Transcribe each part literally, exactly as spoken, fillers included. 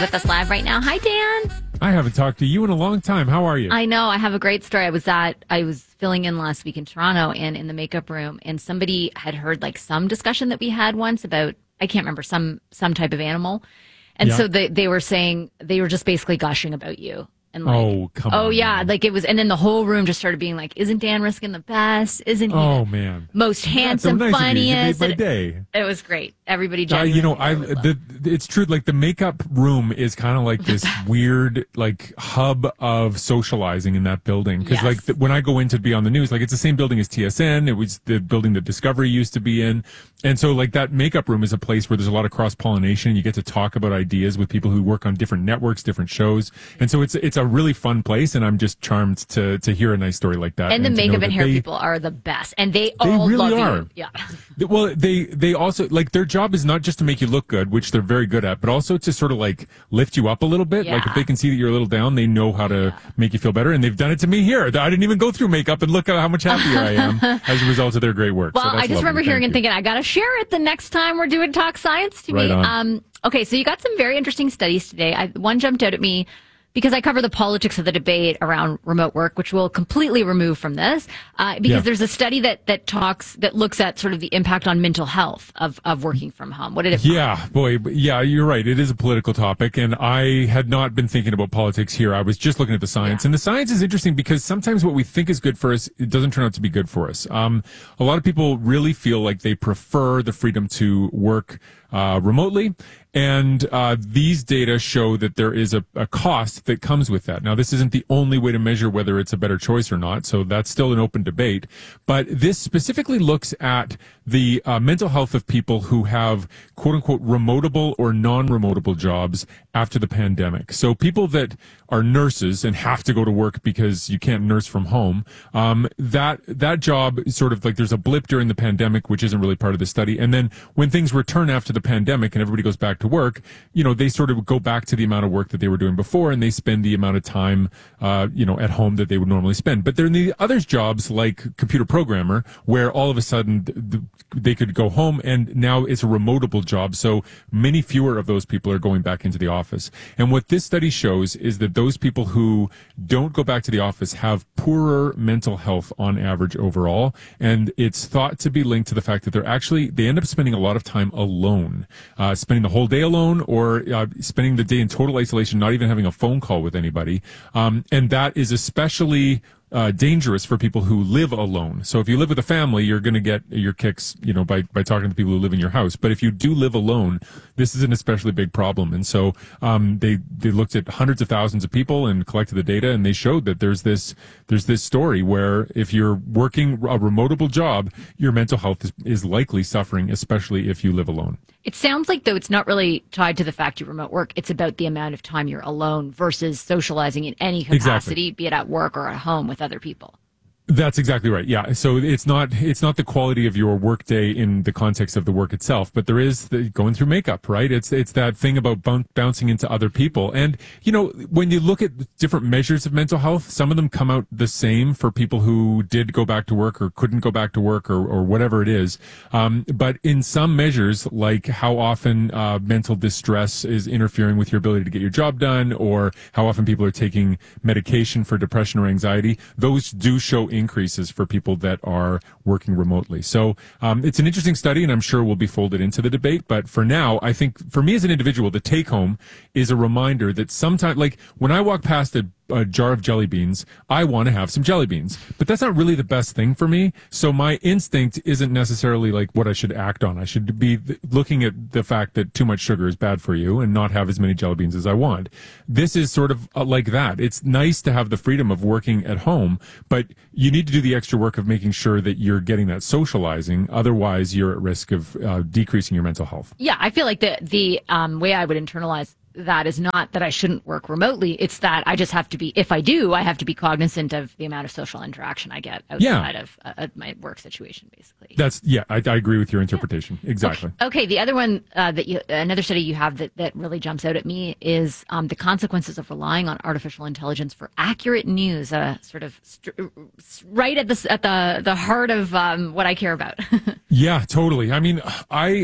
with us live right now. Hi, Dan. I haven't talked to you in a long time. How are you? I know. I have a great story. I was at, I was filling in last week in Toronto and in the makeup room, and somebody had heard like some discussion that we had once about, I can't remember, some some type of animal. And yeah. so they, they were saying, they were just basically gushing about you. And like, oh, come oh, on. yeah. Man. Like it was, and then the whole room just started being like, isn't Dan Riskin the best? Isn't he oh, the man. most handsome, That's so nice funniest? Of you. You made my day. It, it was great. Everybody Uh, genuinely. you know, I the, it's true. Like the makeup room is kind of like this weird, like hub of socializing in that building. Because Yes. like the, when I go in to be on the news, like it's the same building as T S N. It was the building that Discovery used to be in, and so like that makeup room is a place where there's a lot of cross pollination. You get to talk about ideas with people who work on different networks, different shows, and so it's it's a really fun place. And I'm just charmed to to hear a nice story like that. And, and the makeup and hair they, people are the best, and they, they all really love are. you. Yeah. Well, they they also like their job is not just to make you look good, which they're very good at, but also to sort of like lift you up a little bit. Yeah. Like if they can see that you're a little down, they know how to Yeah. make you feel better, and they've done it to me here. I didn't even go through makeup, and look at how much happier I am as a result of their great work. Well, so that's I just lovely. remember hearing Thank and you. thinking, I got to share it the next time we're doing Talk Science to Right me. on. Um, okay, so you got some very interesting studies today. I, one jumped out at me because I cover the politics of the debate around remote work, which we'll completely remove from this, uh, because Yeah. there's a study that that talks that looks at sort of the impact on mental health of of working from home. What did it? Yeah, boy, yeah, you're right. It is a political topic, and I had not been thinking about politics here. I was just looking at the science, Yeah. and the science is interesting because sometimes what we think is good for us, it doesn't turn out to be good for us. Um, a lot of people really feel like they prefer the freedom to work uh, remotely, and uh, these data show that there is a, a cost that comes with that. Now, this isn't the only way to measure whether it's a better choice or not, so that's still an open debate. But this specifically looks at the uh, mental health of people who have quote unquote remotable or non-remotable jobs after the pandemic. So people that are nurses and have to go to work because you can't nurse from home, um, that that job is sort of like there's a blip during the pandemic, which isn't really part of the study. And then when things return after the pandemic and everybody goes back to work, you know, they sort of go back to the amount of work that they were doing before, and they spend the amount of time, uh, you know, at home that they would normally spend. But there are the other jobs like computer programmer, where all of a sudden th- th- they could go home, and now it's a remotable job. So many fewer of those people are going back into the office. And what this study shows is that those people who don't go back to the office have poorer mental health on average overall. And it's thought to be linked to the fact that they're actually, they end up spending a lot of time alone, uh, spending the whole day alone, or uh, spending the day in total isolation, not even having a phone call with anybody. Um, and that is especially Uh, dangerous for people who live alone. So if you live with a family, you're going to get your kicks, you know, by, by talking to people who live in your house. But if you do live alone, this is an especially big problem. And so, um, they, they looked at hundreds of thousands of people and collected the data, and they showed that there's this, there's this story where if you're working a remotable job, your mental health is, is likely suffering, especially if you live alone. It sounds like, though, it's not really tied to the fact you remote work. It's about the amount of time you're alone versus socializing in any capacity, Exactly. be it at work or at home with other people. That's exactly right. Yeah. So it's not it's not the quality of your workday in the context of the work itself, but there is the going through makeup, right? It's it's that thing about boun- bouncing into other people. And you know, when you look at different measures of mental health, some of them come out the same for people who did go back to work or couldn't go back to work or or whatever it is. Um, but in some measures, like how often uh, mental distress is interfering with your ability to get your job done, or how often people are taking medication for depression or anxiety, those do show increases for people that are working remotely. So um, it's an interesting study, and I'm sure will be folded into the debate. But for now, I think for me as an individual, the take home is a reminder that sometimes, like when I walk past a a jar of jelly beans, I want to have some jelly beans. But that's not really the best thing for me. So my instinct isn't necessarily like what I should act on. I should be th- looking at the fact that too much sugar is bad for you and not have as many jelly beans as I want. This is sort of uh, like that. It's nice to have the freedom of working at home, but you need to do the extra work of making sure that you're getting that socializing. Otherwise, you're at risk of uh, decreasing your mental health. Yeah, I feel like the the um, way I would internalize that is not that I shouldn't work remotely. It's that I just have to be, if I do, I have to be cognizant of the amount of social interaction I get outside Yeah. of uh, my work situation, basically. That's, yeah, I, I agree with your interpretation. Yeah. Exactly. Okay, okay, the other one uh, that you, another study you have that, that really jumps out at me is um, the consequences of relying on artificial intelligence for accurate news, uh, sort of st- right at the, at the, the heart of um, what I care about. Yeah, totally. I mean, I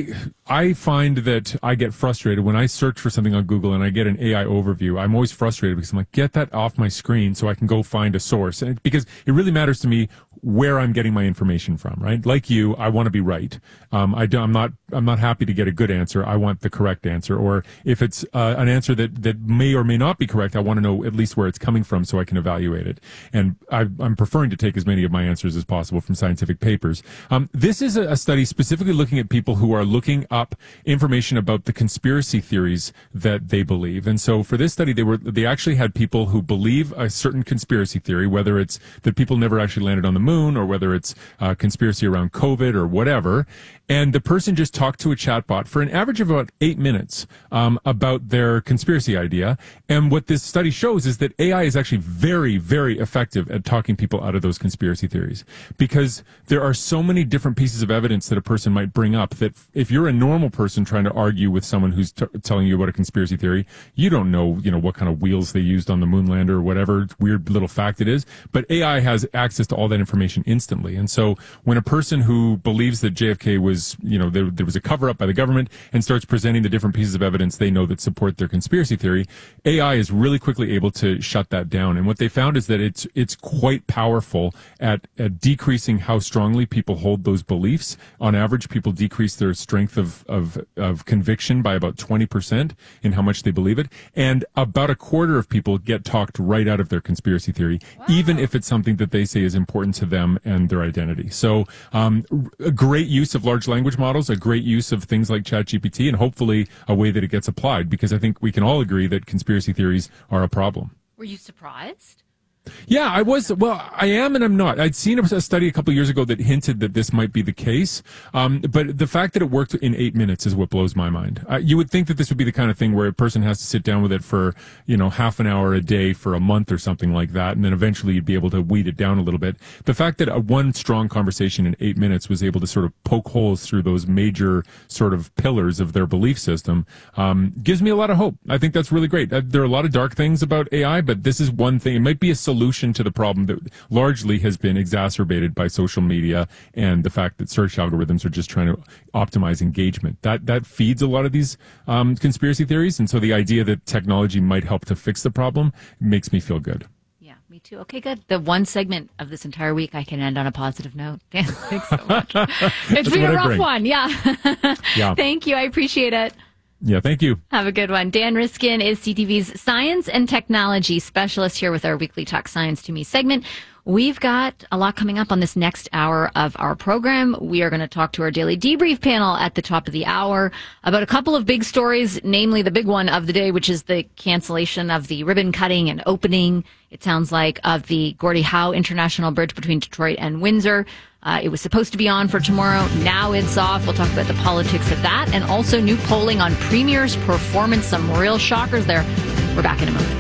I find that I get frustrated when I search for something on Google and I get an A I overview. I'm always frustrated because I'm like, get that off my screen so I can go find a source. And it, because it really matters to me where I'm getting my information from, right? Like you, I want to be right. Um, I do, I'm not, I'm not happy to get a good answer. I want the correct answer. Or if it's uh, an answer that, that may or may not be correct, I want to know at least where it's coming from so I can evaluate it. And I, I'm preferring to take as many of my answers as possible from scientific papers. Um, this is a, a study specifically looking at people who are looking up information about the conspiracy theories that they believe. And so for this study, they were, they actually had people who believe a certain conspiracy theory, whether it's that people never actually landed on the moon, or whether it's uh, conspiracy around COVID or whatever. And the person just talked to a chatbot for an average of about eight minutes um, about their conspiracy idea. And what this study shows is that A I is actually very, very effective at talking people out of those conspiracy theories, because there are so many different pieces of evidence that a person might bring up that if you're a normal person trying to argue with someone who's t- telling you about a conspiracy theory, you don't know, you know, what kind of wheels they used on the moon lander or whatever weird little fact it is. But A I has access to all that information instantly. And so when a person who believes that J F K was, you know, there, there was a cover up by the government and starts presenting the different pieces of evidence they know that support their conspiracy theory, A I is really quickly able to shut that down. And what they found is that it's, it's quite powerful at, at decreasing how strongly people hold those beliefs. On average, people decrease their strength of, of, of conviction by about twenty percent in how much they believe it. And about a quarter of people get talked right out of their conspiracy theory, wow. even if it's something that they say is important to them and their identity. So, um, a great use of large language models, a great use of things like ChatGPT, and hopefully a way that it gets applied, because I think we can all agree that conspiracy theories are a problem. Were you surprised? Yeah, I was. Well, I am and I'm not. I'd seen a study a couple of years ago that hinted that this might be the case. Um, but the fact that it worked in eight minutes is what blows my mind. Uh, you would think that this would be the kind of thing where a person has to sit down with it for, you know, half an hour a day for a month or something like that. And then eventually you'd be able to weed it down a little bit. The fact that a one strong conversation in eight minutes was able to sort of poke holes through those major sort of pillars of their belief system, um, gives me a lot of hope. I think that's really great. Uh, there are a lot of dark things about A I, but this is one thing. It might be a solution solution to the problem that largely has been exacerbated by social media and the fact that search algorithms are just trying to optimize engagement. That that feeds a lot of these um, conspiracy theories, and so the idea that technology might help to fix the problem makes me feel good. Yeah, me too. Okay, good. The one segment of this entire week I can end on a positive note. Dan, thanks so much. It's been a rough one. Yeah. yeah. Thank you. I appreciate it. Yeah, thank you. Have a good one. Dan Riskin is C T V's science and technology specialist here with our weekly Talk Science to Me segment. We've got a lot coming up on this next hour of our program. We are going to talk to our daily debrief panel at the top of the hour about a couple of big stories, namely the big one of the day, which is the cancellation of the ribbon cutting and opening, it sounds like, of the Gordie Howe International Bridge between Detroit and Windsor. Uh, it was supposed to be on for tomorrow. Now it's off. We'll talk about the politics of that, and also new polling on Premier's performance. Some real shockers there. We're back in a moment.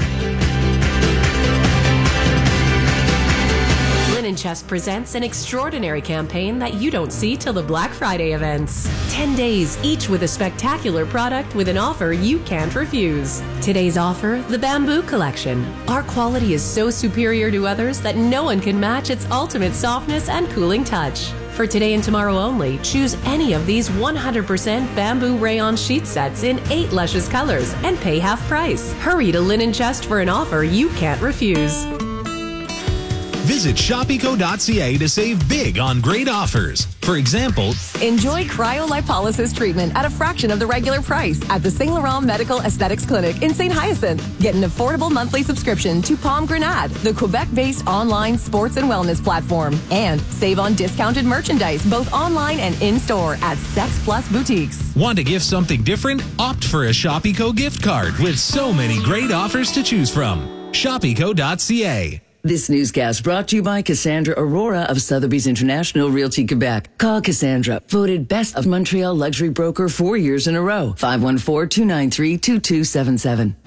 Linen Chest presents an extraordinary campaign that you don't see till the Black Friday events. Ten days, each with a spectacular product with an offer you can't refuse. Today's offer, the Bamboo Collection. Our quality is so superior to others that no one can match its ultimate softness and cooling touch. For today and tomorrow only, choose any of these one hundred percent bamboo rayon sheet sets in eight luscious colors and pay half price. Hurry to Linen Chest for an offer you can't refuse. Visit shop eco dot c a to save big on great offers. For example, enjoy cryolipolysis treatment at a fraction of the regular price at the Saint Laurent Medical Aesthetics Clinic in Saint Hyacinthe. Get an affordable monthly subscription to Palm Grenade, the Quebec-based online sports and wellness platform. And save on discounted merchandise both online and in-store at Sex Plus Boutiques. Want to gift something different? Opt for a Shop Eco gift card with so many great offers to choose from. shop eco dot c a. This newscast brought to you by Cassandra Aurora of Sotheby's International Realty Quebec. Call Cassandra, voted Best of Montreal Luxury Broker four years in a row. five one four, two nine three, two two seven seven.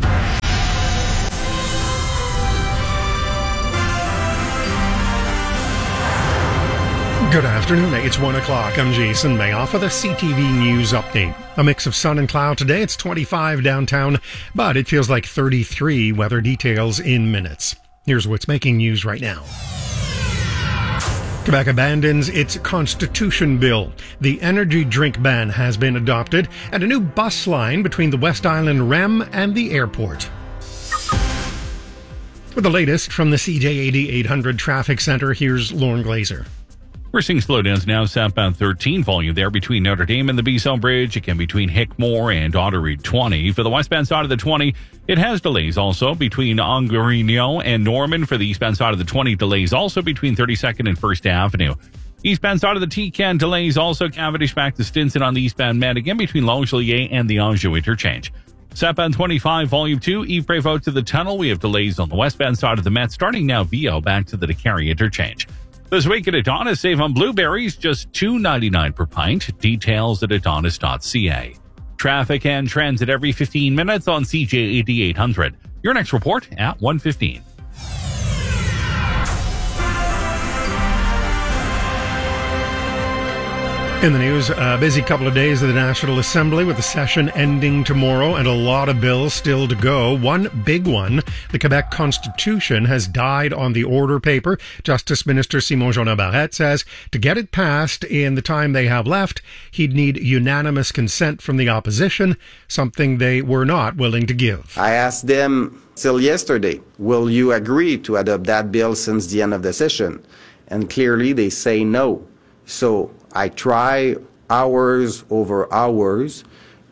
Good afternoon. It's one o'clock. I'm Jason Mayoff with a C T V News update. A mix of sun and cloud today. It's twenty-five downtown, but it feels like thirty-three. Weather details in minutes. Here's what's making news right now. Quebec abandons its constitution bill. The energy drink ban has been adopted, and a new bus line between the West Island R E M and the airport. With the latest from the C J A D eight hundred Traffic Center, here's Lauren Glazer. We're seeing slowdowns now, southbound thirteen volume there between Notre Dame and the Beazon Bridge. Again, between Hickmore and Ottery twenty. For the westbound side of the twenty, it has delays also between Angarino and Norman. For the eastbound side of the twenty, delays also between thirty-second and First Avenue. Eastbound side of the T C A N, delays also Cavendish back to Stinson on the eastbound Met, again between Langelier and the Anjou interchange. Southbound twenty-five, volume two, Yves Prévost to the tunnel. We have delays on the westbound side of the Met, starting now V O back to the DeCarry interchange. This week at Adonis, save on blueberries, just two ninety-nine per pint. Details at adonis dot c a. Traffic and transit every fifteen minutes on C J A D eight hundred. Your next report at one fifteen. In the news, a busy couple of days of the National Assembly with the session ending tomorrow and a lot of bills still to go. One big one, the Quebec Constitution, has died on the order paper. Justice Minister Simon Jolin Barrette says to get it passed in the time they have left, he'd need unanimous consent from the opposition, something they were not willing to give. I asked them till yesterday, will you agree to adopt that bill since the end of the session? And clearly they say no. So I try hours over hours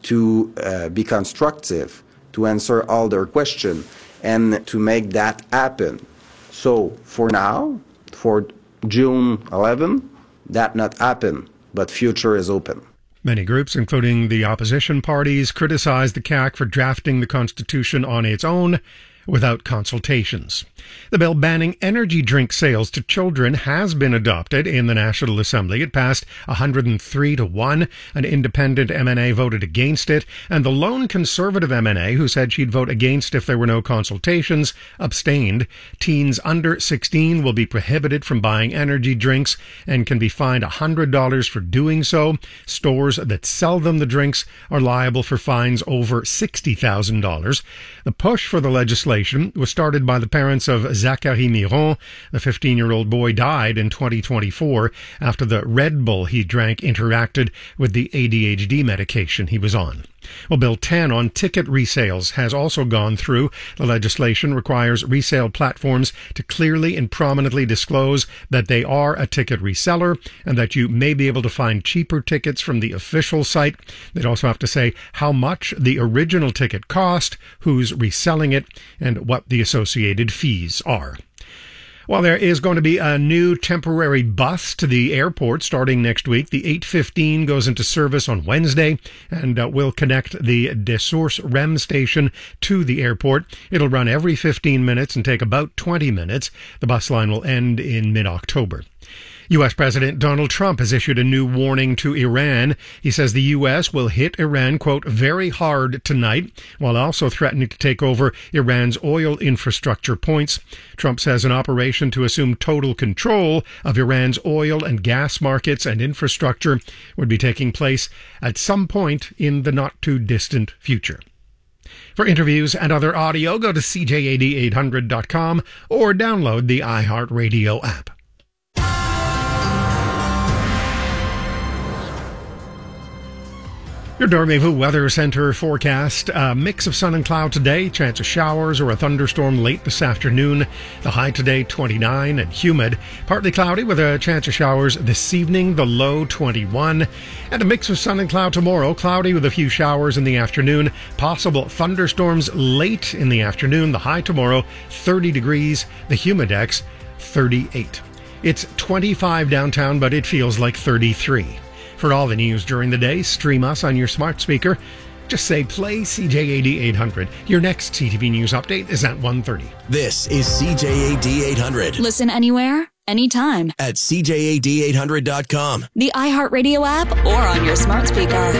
to uh, be constructive, to answer all their questions, and to make that happen. So for now, for June eleventh, that not happen, but future is open. Many groups, including the opposition parties, criticized the C A Q for drafting the Constitution on its own without consultations. The bill banning energy drink sales to children has been adopted in the National Assembly. It passed one hundred three to one. An independent M N A voted against it, and the lone Conservative M N A, who said she'd vote against if there were no consultations, abstained. Teens under sixteen will be prohibited from buying energy drinks and can be fined one hundred dollars for doing so. Stores that sell them the drinks are liable for fines over sixty thousand dollars. The push for the legislation was started by the parents of Zachary Miron. The fifteen-year-old boy died in twenty twenty-four after the Red Bull he drank interacted with the A D H D medication he was on. Well, Bill ten on ticket resales has also gone through. The legislation requires resale platforms to clearly and prominently disclose that they are a ticket reseller and that you may be able to find cheaper tickets from the official site. They'd also have to say how much the original ticket cost, who's reselling it, and what the associated fees are. Well, there is going to be a new temporary bus to the airport starting next week. The eight fifteen goes into service on Wednesday and uh, will connect the Des Sources R E M station to the airport. It'll run every fifteen minutes and take about twenty minutes. The bus line will end in mid-October. U S. President Donald Trump has issued a new warning to Iran. He says the U S will hit Iran, quote, very hard tonight, while also threatening to take over Iran's oil infrastructure points. Trump says an operation to assume total control of Iran's oil and gas markets and infrastructure would be taking place at some point in the not-too-distant future. For interviews and other audio, go to C J A D eight hundred dot com or download the iHeartRadio app. Your Dormez-vous Weather Center forecast. A mix of sun and cloud today. Chance of showers or a thunderstorm late this afternoon. The high today, twenty-nine, and humid. Partly cloudy with a chance of showers this evening. The low, twenty-one. And a mix of sun and cloud tomorrow. Cloudy with a few showers in the afternoon. Possible thunderstorms late in the afternoon. The high tomorrow, thirty degrees. The humidex, thirty-eight. It's twenty-five downtown, but it feels like thirty-three. For all the news during the day, stream us on your smart speaker. Just say play C J A D eight hundred. Your next C T V News update is at one thirty. This is C J A D eight hundred. Listen anywhere, anytime. At C J A D eight hundred dot com. The iHeartRadio app or on your smart speaker.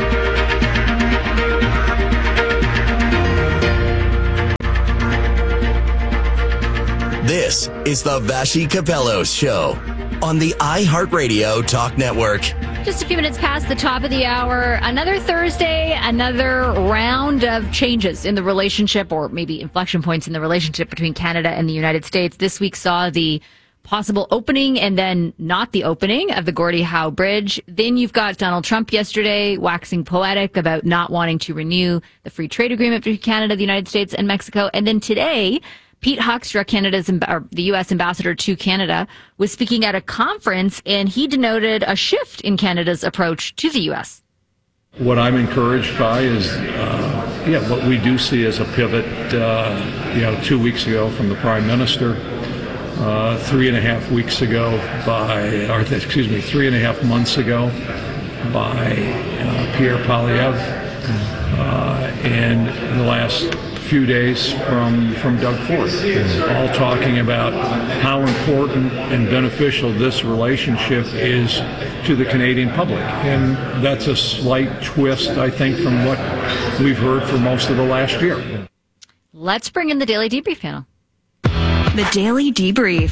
This is the Vashi Capellos Show on the iHeartRadio Talk Network. Just a few minutes past the top of the hour. Another Thursday, another round of changes in the relationship, or maybe inflection points in the relationship between Canada and the United States. This week saw the possible opening and then not the opening of the Gordie Howe Bridge. Then you've got Donald Trump yesterday waxing poetic about not wanting to renew the free trade agreement between Canada, the United States, and Mexico. And then today, Pete Hoekstra, Canada's or the U S ambassador to Canada, was speaking at a conference, and he denoted a shift in Canada's approach to the U S. What I'm encouraged by is, uh, yeah, what we do see as a pivot, uh, you know, two weeks ago from the Prime Minister, uh, three and a half weeks ago by, or excuse me, three and a half months ago by uh, Pierre Poilievre, uh, and the last few days from, from Doug Ford, all talking about how important and beneficial this relationship is to the Canadian public. And that's a slight twist, I think, from what we've heard for most of the last year. Let's bring in the Daily Debrief panel. The Daily Debrief.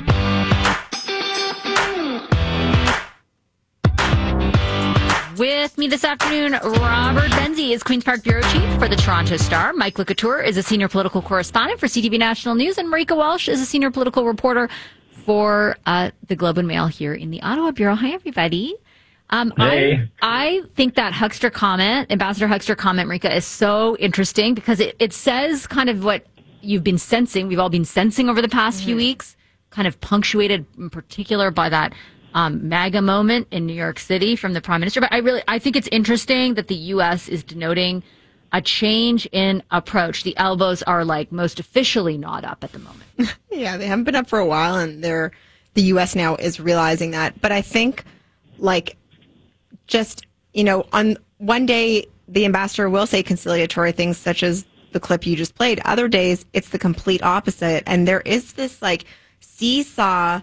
With me this afternoon, Robert Benzie is Queen's Park Bureau Chief for the Toronto Star. Mike Lacouture is a senior political correspondent for C T V National News. And Marika Walsh is a senior political reporter for uh, the Globe and Mail here in the Ottawa Bureau. Hi, everybody. Um, hey. I, I think that Hoekstra comment, Ambassador Hoekstra comment, Marika, is so interesting because it, it says kind of what you've been sensing, we've all been sensing over the past mm-hmm. few weeks, kind of punctuated in particular by that Um, MAGA moment in New York City from the Prime Minister. But I really, I think it's interesting that the U S is denoting a change in approach. The elbows are like most officially not up at the moment. Yeah, they haven't been up for a while, and they're, the U S now is realizing that. But I think, like, just, you know, on one day, the ambassador will say conciliatory things such as the clip you just played. Other days, it's the complete opposite. And there is this, like, seesaw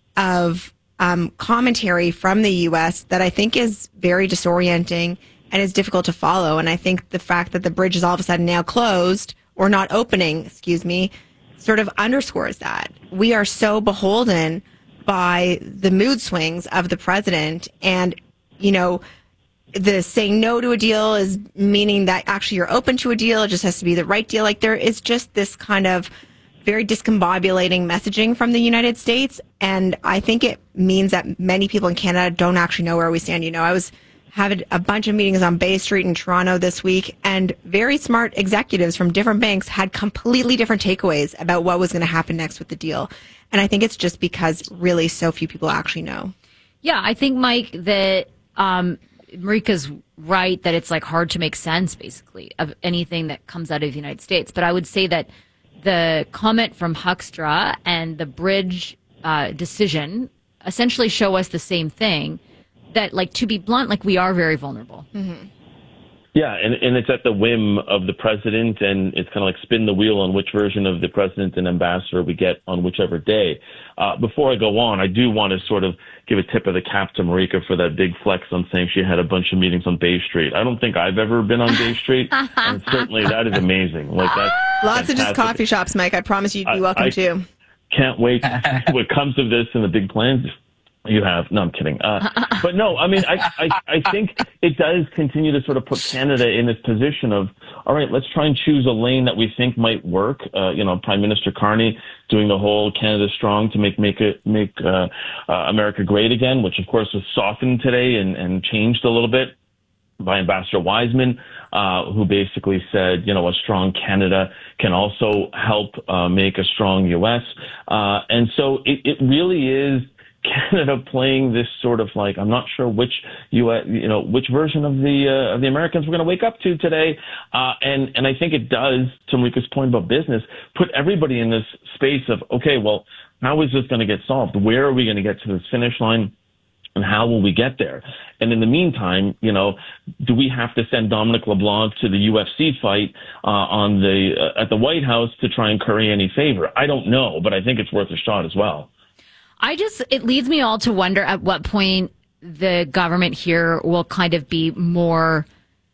of Um, commentary from the U S that I think is very disorienting and is difficult to follow. And I think the fact that the bridge is all of a sudden now closed or not opening, excuse me, sort of underscores that. We are so beholden by the mood swings of the president, and, you know, the saying no to a deal is meaning that actually you're open to a deal. It just has to be the right deal. Like, there is just this kind of very discombobulating messaging from the United States. And I think it means that many people in Canada don't actually know where we stand. You know, I was having a bunch of meetings on Bay Street in Toronto this week, and very smart executives from different banks had completely different takeaways about what was going to happen next with the deal. And I think it's just because really so few people actually know. Yeah, I think, Mike, that um, Marika's right that it's like hard to make sense, basically, of anything that comes out of the United States. But I would say that the comment from Hoekstra and the bridge uh, decision essentially show us the same thing, that, like, to be blunt, like, we are very vulnerable. Mm-hmm. Yeah, and, and it's at the whim of the president, and it's kind of like spin the wheel on which version of the president and ambassador we get on whichever day. Uh, before I go on, I do want to sort of give a tip of the cap to Marika for that big flex on saying she had a bunch of meetings on Bay Street. I don't think I've ever been on Bay Street, and certainly that is amazing. Like, that's lots fantastic. of just coffee shops, Mike. I promise you'd be I, welcome I to. Can't wait to see what comes of this and the big plans you have. No, I'm kidding. Uh, but no, I mean, I, I, I think it does continue to sort of put Canada in this position of, all right, let's try and choose a lane that we think might work. Uh, you know, Prime Minister Carney doing the whole Canada Strong to make make it make uh, uh, America great again, which of course was softened today and, and changed a little bit by Ambassador Wiseman, uh, who basically said, you know, a strong Canada can also help uh, make a strong U S. Uh, and so it, it really is Canada playing this sort of like, I'm not sure which U S, you know, which version of the uh, of the Americans we're going to wake up to today, uh, and and I think it does, to Marika's point about business, put everybody in this space of, okay, well, how is this going to get solved? Where are we going to get to this finish line? And how will we get there? And in the meantime, you know, do we have to send Dominic LeBlanc to the U F C fight uh, on the uh, at the White House to try and curry any favor? I don't know, but I think it's worth a shot as well. I just, it leads me all to wonder at what point the government here will kind of be more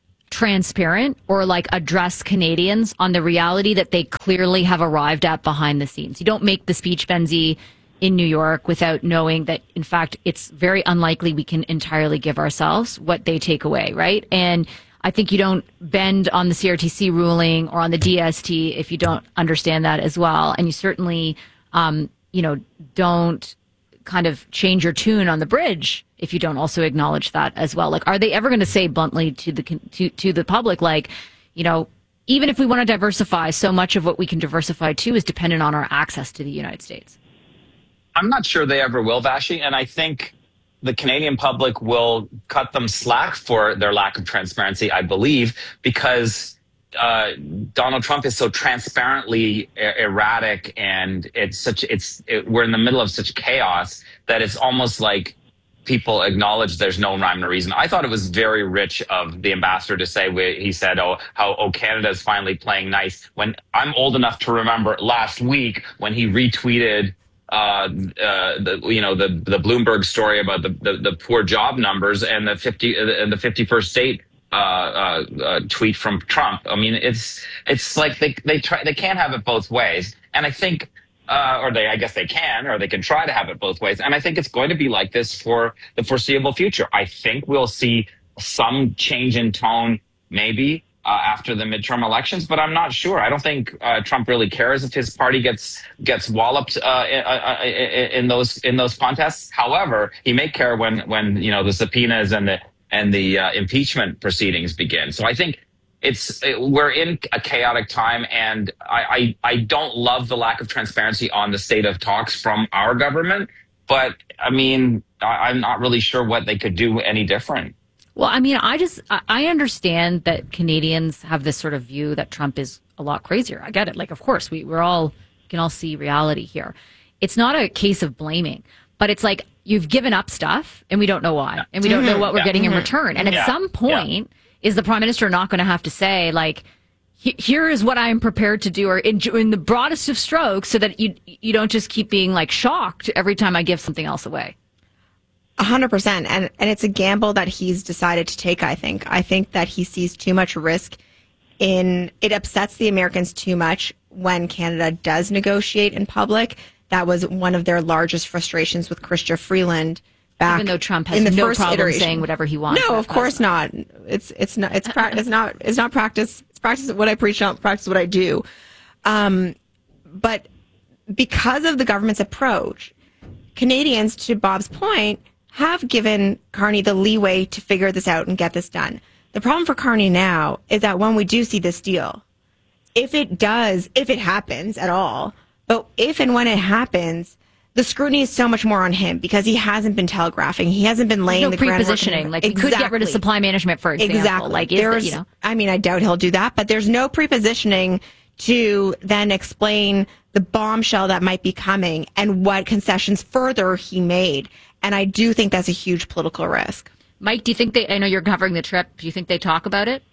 transparent or like address Canadians on the reality that they clearly have arrived at behind the scenes. You don't make the speech, Benzie, in New York without knowing that, in fact, it's very unlikely we can entirely give ourselves what they take away, right? And I think you don't bend on the C R T C ruling or on the D S T if you don't understand that as well. And you certainly, um, you know, don't kind of change your tune on the bridge if you don't also acknowledge that as well. Like, are they ever going to say bluntly to the to, to the public, like, you know, even if we want to diversify, so much of what we can diversify to is dependent on our access to the United States? I'm not sure they ever will, Vashi, and I think the Canadian public will cut them slack for their lack of transparency, I believe, because uh, Donald Trump is so transparently er- erratic, and it's such it's it, we're in the middle of such chaos that it's almost like people acknowledge there's no rhyme or reason. I thought it was very rich of the ambassador to say, he said, oh, how oh, Canada's finally playing nice. When I'm old enough to remember last week when he retweeted uh, uh, the, you know, the, the Bloomberg story about the, the, the poor job numbers and the fifty and the fifty-first state uh, uh, uh, tweet from Trump. I mean, it's, it's like they, they try, they can't have it both ways. And I think, Uh, or they, I guess they can, or they can try to have it both ways. And I think it's going to be like this for the foreseeable future. I think we'll see some change in tone, maybe uh, after the midterm elections, but I'm not sure. I don't think uh, Trump really cares if his party gets gets walloped uh, in, in those in those contests. However, he may care when when you know the subpoenas and the and the uh, impeachment proceedings begin. So I think. It's it, we're in a chaotic time, and I, I I don't love the lack of transparency on the state of talks from our government. But I mean, I, I'm not really sure what they could do any different. Well, I mean, I just I understand that Canadians have this sort of view that Trump is a lot crazier. I get it. Like, of course, we we're all can all see reality here. It's not a case of blaming, but it's like you've given up stuff, and we don't know why, and we don't know what we're yeah. getting in Mm-hmm. return. And at Yeah. some point. Yeah. Is the prime minister not going to have to say, like, here is what I am prepared to do, or in, in the broadest of strokes, so that you you don't just keep being, like, shocked every time I give something else away? A hundred percent. And and it's a gamble that he's decided to take, I think. I think that he sees too much risk in, it upsets the Americans too much when Canada does negotiate in public. That was one of their largest frustrations with Chrystia Freeland. Back Even though Trump has in the no first problem iteration. saying whatever he wants. No, of course not. It's it's not it's pra- it's not it's not practice. It's practice what I preach, not practice what I do. Um, but because of the government's approach, Canadians, to Bob's point, have given Carney the leeway to figure this out and get this done. The problem for Carney now is that when we do see this deal, if it does, if it happens at all, but if and when it happens, the scrutiny is so much more on him because he hasn't been telegraphing. He hasn't been laying no the groundwork. pre-positioning. Like, we could get rid of supply management, for example. Exactly. Like, is there's, the, you know. I mean, I doubt he'll do that, but there's no pre-positioning to then explain the bombshell that might be coming and what concessions further he made. And I do think that's a huge political risk. Mike, do you think they, I know you're covering the trip, do you think they talk about it?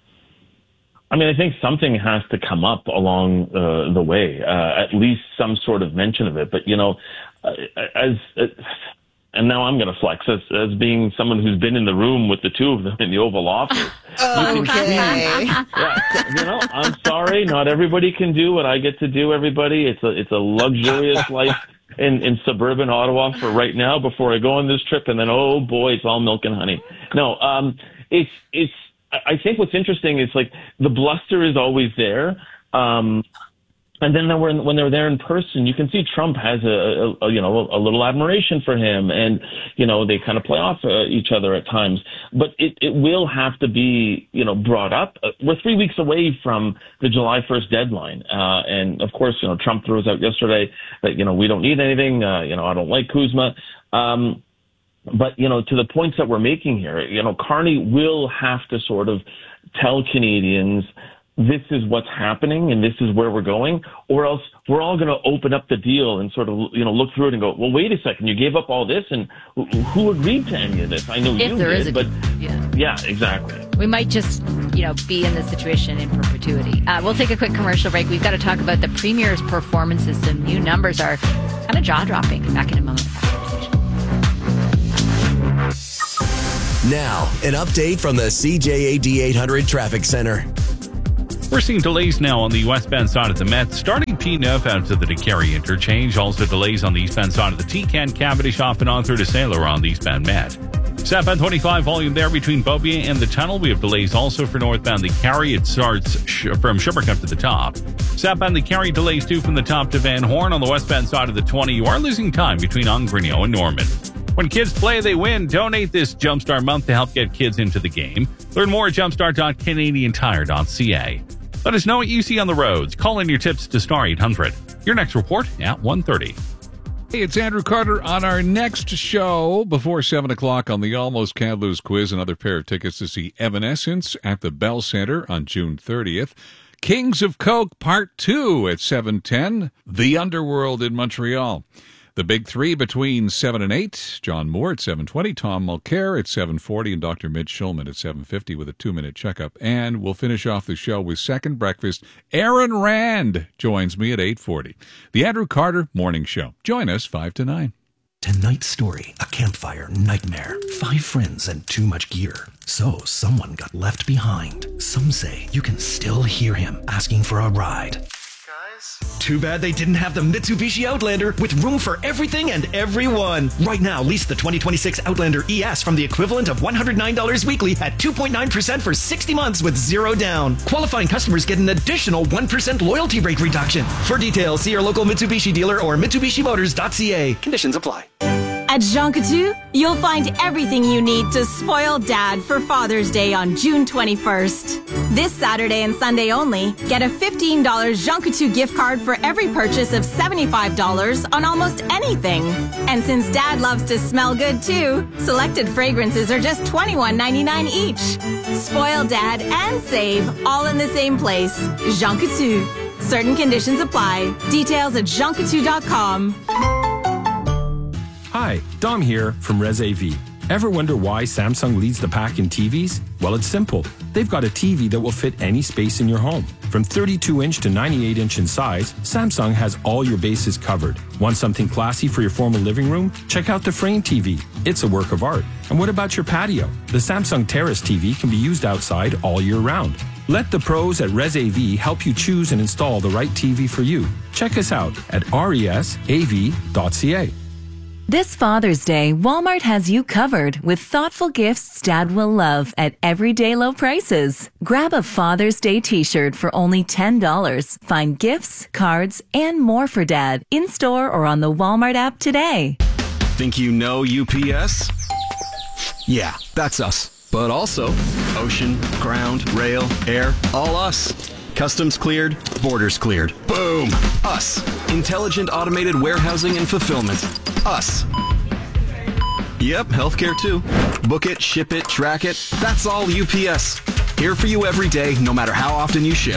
I mean, I think something has to come up along uh, the way, uh, at least some sort of mention of it. But, you know, uh, as, uh, and now I'm going to flex as, as being someone who's been in the room with the two of them in the Oval Office. Okay. You can see, yeah, you know, I'm sorry, not everybody can do what I get to do, everybody. It's a, it's a luxurious life in, in suburban Ottawa for right now before I go on this trip. And then, oh boy, it's all milk and honey. No, um, it's, it's, I think what's interesting is like the bluster is always there. Um, and then when, when they're there in person, you can see Trump has a, a, a you know, a, a little admiration for him, and, you know, they kind of play off uh, each other at times, but it, it will have to be, you know, brought up. Uh, we're three weeks away from the July first deadline. Uh, and of course, you know, Trump throws out yesterday that, you know, we don't need anything. Uh, you know, I don't like Kuzma. Um, But, you know, to the points that we're making here, you know, Carney will have to sort of tell Canadians this is what's happening and this is where we're going, or else we're all going to open up the deal and sort of, you know, look through it and go, well, wait a second, you gave up all this, and who agreed to any of this? I know If you there did, is a, but yeah. yeah, exactly. We might just, you know, be in this situation in perpetuity. Uh, we'll take a quick commercial break. We've got to talk about the Premier's performances. Some new numbers are kind of jaw-dropping. Back in a moment. Now, an update from the C J A D eight hundred Traffic Center. We're seeing delays now on the westbound side of the Met, starting T N F out to the DeCarry interchange. Also delays on the eastbound side of the T-Can, Cavendish off and on through to Sailor on the eastbound Met. Southbound twenty-five, volume there between Beaubien and the tunnel. We have delays also for northbound the Carry. It starts sh- from Sherbrooke up to the top. Southbound the Carry delays too from the top to Van Horn. On the westbound side of the twenty, you are losing time between Ongrinio and Norman. When kids play, they win. Donate this Jumpstart month to help get kids into the game. Learn more at jumpstart dot canadian tire dot c a. Let us know what you see on the roads. Call in your tips to star eight hundred. Your next report at one thirty. Hey, it's Andrew Carter on our next show before seven o'clock on the Almost Can't Lose quiz. Another pair of tickets to see Evanescence at the Bell Center on June thirtieth. Kings of Coke Part two at seven ten. The Underworld in Montreal. The Big Three between seven and eight. John Moore at seven twenty. Tom Mulcair at seven forty. And Doctor Mitch Schulman at seven fifty with a two-minute checkup. And we'll finish off the show with Second Breakfast. Aaron Rand joins me at eight forty. The Andrew Carter Morning Show. Join us five to nine. Tonight's story, a campfire nightmare. Five friends and too much gear. So someone got left behind. Some say you can still hear him asking for a ride. Too bad they didn't have the Mitsubishi Outlander with room for everything and everyone. Right now, lease the twenty twenty-six Outlander E S from the equivalent of one hundred nine dollars weekly at two point nine percent for sixty months with zero down. Qualifying customers get an additional one percent loyalty rate reduction. For details, see your local Mitsubishi dealer or Mitsubishi Motors dot c a. Conditions apply. At Jean Coutu, you'll find everything you need to spoil Dad for Father's Day on June twenty-first. This Saturday and Sunday only, get a fifteen dollars Jean Coutu gift card for every purchase of seventy-five dollars on almost anything. And since Dad loves to smell good too, selected fragrances are just twenty-one ninety-nine each. Spoil Dad and save all in the same place. Jean Coutu. Certain conditions apply. Details at jean coutu dot com. Hi, Dom here from Res A V. Ever wonder why Samsung leads the pack in T Vs? Well, it's simple. They've got a T V that will fit any space in your home. From thirty-two inch to ninety-eight inch in size, Samsung has all your bases covered. Want something classy for your formal living room? Check out the Frame T V. It's a work of art. And what about your patio? The Samsung Terrace T V can be used outside all year round. Let the pros at Res A V help you choose and install the right T V for you. Check us out at res a v dot c a. This Father's Day, Walmart has you covered with thoughtful gifts Dad will love at everyday low prices. Grab a Father's Day t-shirt for only ten dollars. Find gifts, cards, and more for Dad in-store or on the Walmart app today. Think you know U P S? Yeah, that's us. But also ocean, ground, rail, air, all us. Customs cleared, borders cleared. Boom! Us. Intelligent automated warehousing and fulfillment. Us. Yep, healthcare too. Book it, ship it, track it. That's all U P S. Here for you every day, no matter how often you ship.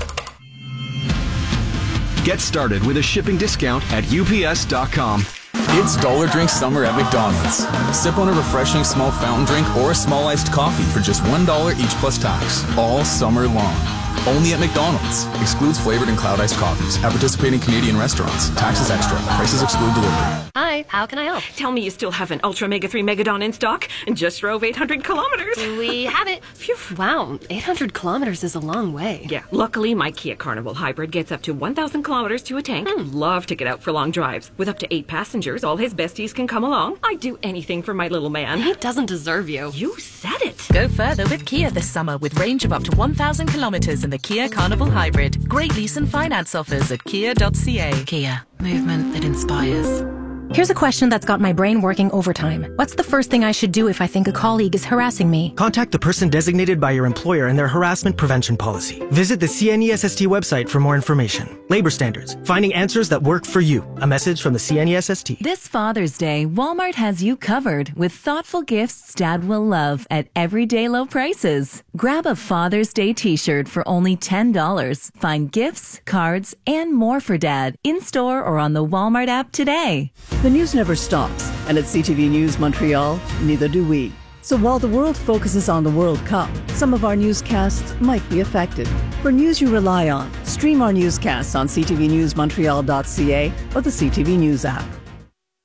Get started with a shipping discount at U P S dot com. It's Dollar Drink Summer at McDonald's. Sip on a refreshing small fountain drink or a small iced coffee for just one dollar each plus tax. All summer long. Only at McDonald's. Excludes flavored and cloud iced coffees. At participating Canadian restaurants. Taxes extra. Prices exclude delivery. Hi, how can I help? Tell me you still have an Ultra Mega three Megadon in stock and just drove eight hundred kilometers. We have it. Phew. Wow, eight hundred kilometers is a long way. Yeah, luckily my Kia Carnival Hybrid gets up to one thousand kilometers to a tank. Hmm. Love to get out for long drives. With up to eight passengers, all his besties can come along. I'd do anything for my little man. He doesn't deserve you. You said it. Go further with Kia this summer with range of up to one thousand kilometers in the Kia Carnival Hybrid. Great lease and finance offers at kia dot c a. Kia, movement that inspires. Here's a question that's got my brain working overtime. What's the first thing I should do if I think a colleague is harassing me? Contact the person designated by your employer and their harassment prevention policy. Visit the C N E S S T website for more information. Labor standards. Finding answers that work for you. A message from the C N E S S T. This Father's Day, Walmart has you covered with thoughtful gifts Dad will love at everyday low prices. Grab a Father's Day t-shirt for only ten dollars. Find gifts, cards, and more for Dad in-store or on the Walmart app today. The news never stops, and at C T V News Montreal, neither do we. So while the world focuses on the World Cup, some of our newscasts might be affected. For news you rely on, stream our newscasts on c t v news montreal dot c a or the C T V News app.